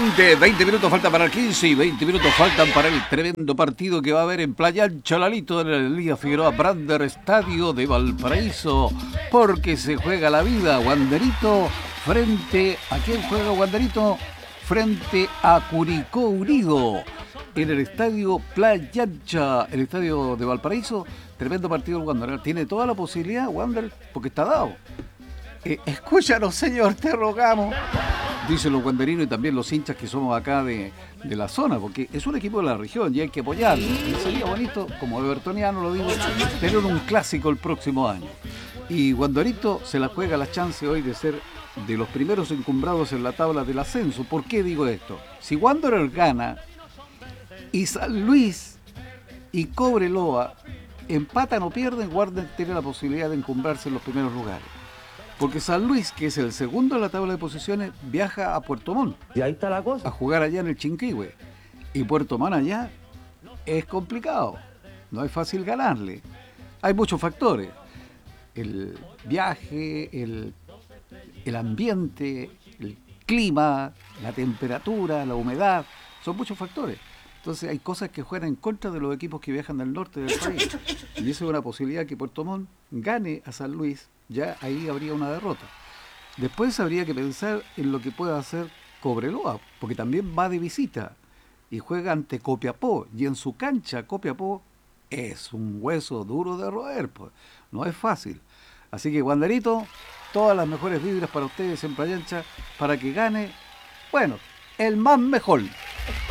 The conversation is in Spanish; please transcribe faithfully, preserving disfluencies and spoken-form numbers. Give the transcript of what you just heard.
De veinte minutos faltan para el quince y veinte minutos faltan para el tremendo partido que va a haber en Playa Ancha, Lalito, en el Elías Figueroa Brander Estadio de Valparaíso, porque se juega la vida. Wanderito frente a quién juega Wanderito, frente a Curicó Unido en el estadio Playa Ancha, el estadio de Valparaíso. Tremendo partido el Wander, tiene toda la posibilidad Wander, porque está dado. Eh, escúchanos, señor, te rogamos, dicen los wanderinos y también los hinchas que somos acá de, de la zona, porque es un equipo de la región y hay que apoyarlo. Y sería bonito, como evertoniano lo digo, tener un clásico el próximo año. Y Wanderito se la juega la chance hoy de ser de los primeros encumbrados en la tabla del ascenso. ¿Por qué digo esto? Si Wanderer gana y San Luis y Cobreloa empatan o pierden, Wanderer tiene la posibilidad de encumbrarse en los primeros lugares. Porque San Luis, que es el segundo en la tabla de posiciones, viaja a Puerto Montt. Y ahí está la cosa. A jugar allá en el Chinquihue. Y Puerto Montt allá es complicado. No es fácil ganarle. Hay muchos factores. El viaje, el, el ambiente, el clima, la temperatura, la humedad. Son muchos factores. Entonces hay cosas que juegan en contra de los equipos que viajan del norte del país. Y esa es una posibilidad que Puerto Montt gane a San Luis. Ya ahí habría una derrota. Después habría que pensar en lo que pueda hacer Cobreloa, porque también va de visita y juega ante Copiapó, y en su cancha Copiapó es un hueso duro de roer, pues no es fácil. Así que Wanderito, todas las mejores vibras para ustedes en Playa Ancha, para que gane, bueno, el más mejor.